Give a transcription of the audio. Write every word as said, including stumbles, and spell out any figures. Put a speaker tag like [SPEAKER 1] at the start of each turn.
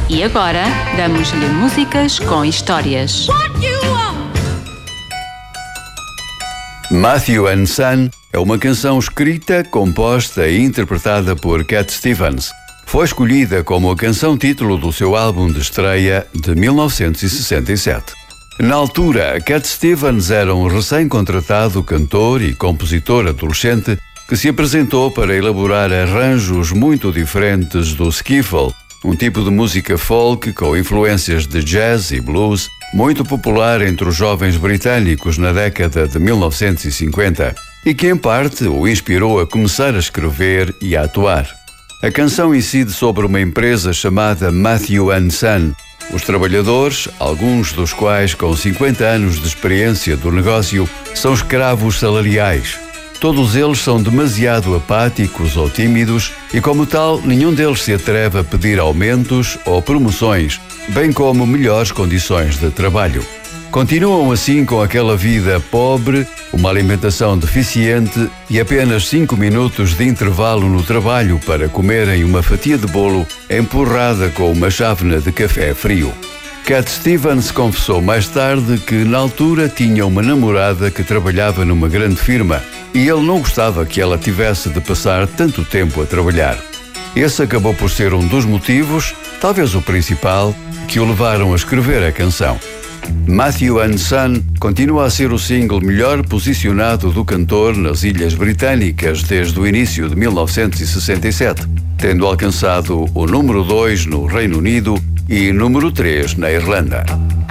[SPEAKER 1] E agora, damos-lhe músicas com histórias.
[SPEAKER 2] Matthew and Son é uma canção escrita, composta e interpretada por Cat Stevens. Foi escolhida como a canção título do seu álbum de estreia de mil novecentos e sessenta e sete. Na altura, Cat Stevens era um recém-contratado cantor e compositor adolescente que se apresentou para elaborar arranjos muito diferentes do skiffle, um tipo de música folk com influências de jazz e blues, muito popular entre os jovens britânicos na década de mil novecentos e cinquenta e que, em parte, o inspirou a começar a escrever e a atuar. A canção incide sobre uma empresa chamada Matthew and Son. Os trabalhadores, alguns dos quais com cinquenta anos de experiência do negócio, são escravos salariais. Todos eles são demasiado apáticos ou tímidos e, como tal, nenhum deles se atreve a pedir aumentos ou promoções, bem como melhores condições de trabalho. Continuam assim com aquela vida pobre, uma alimentação deficiente e apenas cinco minutos de intervalo no trabalho para comerem uma fatia de bolo empurrada com uma chávena de café frio. Cat Stevens confessou mais tarde que, na altura, tinha uma namorada que trabalhava numa grande firma e ele não gostava que ela tivesse de passar tanto tempo a trabalhar. Esse acabou por ser um dos motivos, talvez o principal, que o levaram a escrever a canção. Matthew and Son continua a ser o single melhor posicionado do cantor nas Ilhas Britânicas desde o início de mil novecentos e sessenta e sete, tendo alcançado o número dois no Reino Unido e número três na Irlanda.